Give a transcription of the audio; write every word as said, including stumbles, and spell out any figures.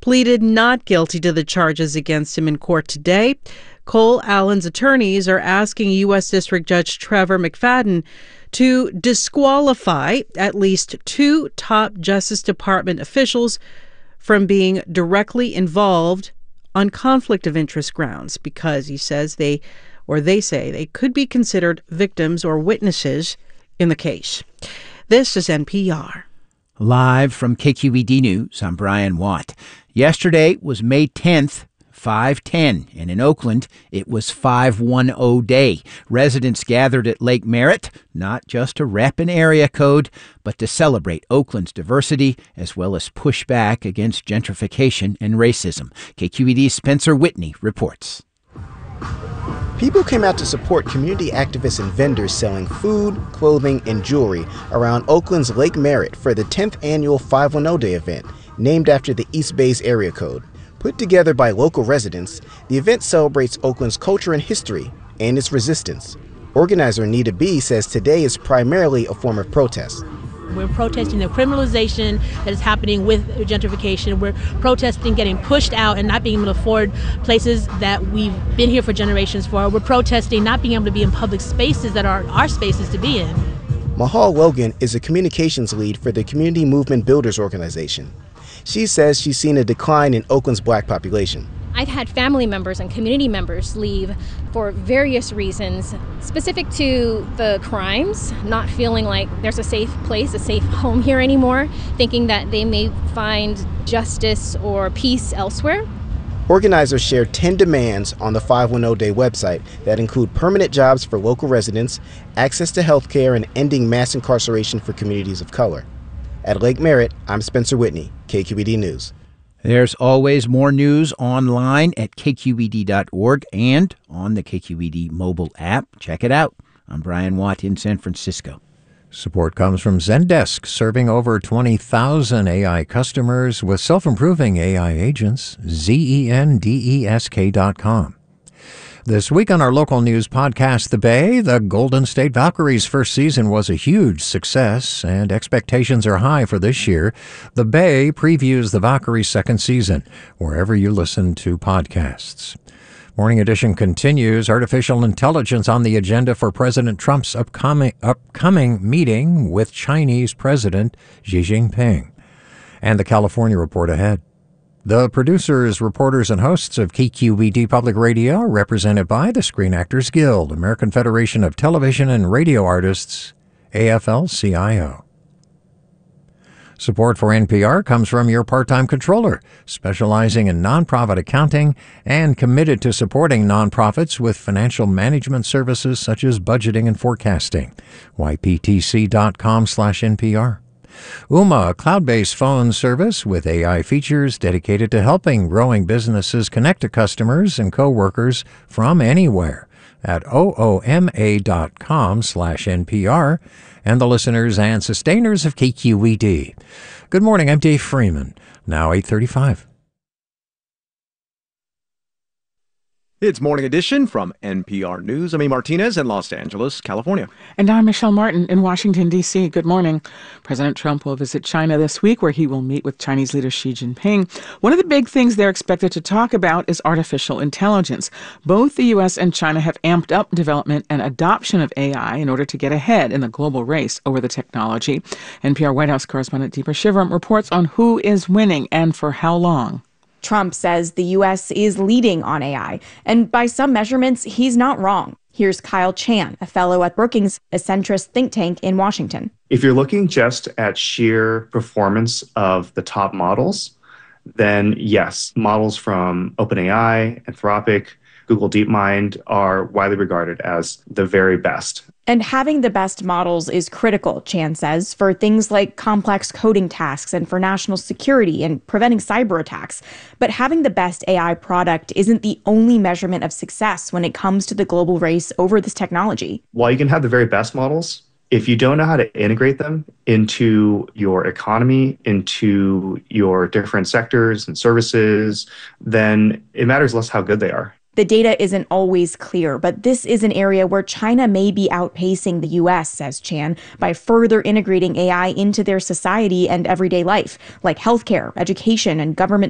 pleaded not guilty to the charges against him in court today. Cole Allen's attorneys are asking U S. District Judge Trevor McFadden to disqualify at least two top Justice Department officials from being directly involved on conflict of interest grounds because he says they, or they say, they could be considered victims or witnesses in the case. This is N P R. Live from K Q E D News, I'm Brian Watt. Yesterday was May tenth, five ten, and in Oakland, it was five one zero Day. Residents gathered at Lake Merritt, not just to rep an area code, but to celebrate Oakland's diversity, as well as push back against gentrification and racism. K Q E D's Spencer Whitney reports. People came out to support community activists and vendors selling food, clothing, and jewelry around Oakland's Lake Merritt for the tenth annual five one zero Day event, named after the East Bay's area code. Put together by local residents, the event celebrates Oakland's culture and history and its resistance. Organizer Nita B. says today is primarily a form of protest. We're protesting the criminalization that is happening with gentrification. We're protesting getting pushed out and not being able to afford places that we've been here for generations for. We're protesting not being able to be in public spaces that are our spaces to be in. Mahal Logan is a communications lead for the Community Movement Builders organization. She says she's seen a decline in Oakland's black population. I've had family members and community members leave for various reasons, specific to the crimes, not feeling like there's a safe place, a safe home here anymore, thinking that they may find justice or peace elsewhere. Organizers shared ten demands on the five one zero Day website that include permanent jobs for local residents, access to health care, and ending mass incarceration for communities of color. At Lake Merritt, I'm Spencer Whitney, K Q E D News. There's always more news online at K Q E D dot org and on the K Q E D mobile app. Check it out. I'm Brian Watt in San Francisco. Support comes from Zendesk, serving over twenty thousand A I customers with self-improving A I agents. Z E N D E S K dot com. This week on our local news podcast, The Bay, the Golden State Valkyries' first season was a huge success, and expectations are high for this year. The Bay previews the Valkyries' second season, wherever you listen to podcasts. Morning Edition continues. Artificial intelligence on the agenda for President Trump's upcoming, upcoming meeting with Chinese President Xi Jinping. And the California Report ahead. The producers, reporters, and hosts of K Q E D Public Radio are represented by the Screen Actors Guild, American Federation of Television and Radio Artists, A F L C I O. Support for N P R comes from your part-time controller, specializing in nonprofit accounting and committed to supporting nonprofits with financial management services such as budgeting and forecasting. Y P T C dot com slash N P R. Ooma, a cloud-based phone service with A I features dedicated to helping growing businesses connect to customers and coworkers from anywhere at ooma dot com slash N P R and the listeners and sustainers of K Q E D. Good morning, I'm Dave Freeman. Now eight thirty-five. It's Morning Edition from N P R News. I'm A. Martinez in Los Angeles, California. And I'm Michelle Martin in Washington, D C Good morning. President Trump will visit China this week, where he will meet with Chinese leader Xi Jinping. One of the big things they're expected to talk about is artificial intelligence. Both the U S and China have amped up development and adoption of A I in order to get ahead in the global race over the technology. N P R White House correspondent Deepa Shivaram reports on who is winning and for how long. Trump says the U S is leading on A I, and by some measurements, he's not wrong. Here's Kyle Chan, a fellow at Brookings, a centrist think tank in Washington. If you're looking just at sheer performance of the top models, then yes, models from OpenAI, Anthropic, Google DeepMind are widely regarded as the very best. And having the best models is critical, Chan says, for things like complex coding tasks and for national security and preventing cyber attacks. But having the best A I product isn't the only measurement of success when it comes to the global race over this technology. While you can have the very best models, if you don't know how to integrate them into your economy, into your different sectors and services, then it matters less how good they are. The data isn't always clear, but this is an area where China may be outpacing the U S, says Chan, by further integrating A I into their society and everyday life, like healthcare, education, and government